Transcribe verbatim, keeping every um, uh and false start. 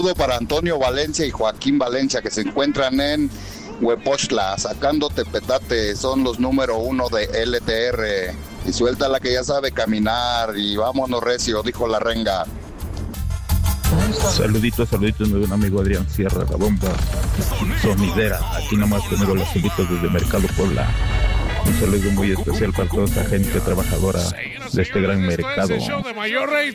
Saludo para Antonio Valencia y Joaquín Valencia, que se encuentran en Huepochtla, sacándote petate, son los número uno de L T R. Y suelta la que ya sabe caminar y vámonos recio, dijo la renga. Saluditos, saluditos de un amigo Adrián Sierra, la bomba sonidera. Aquí nomás tenemos las saluditos desde Mercado Puebla. Un saludo muy especial para toda esa gente trabajadora de este gran mercado.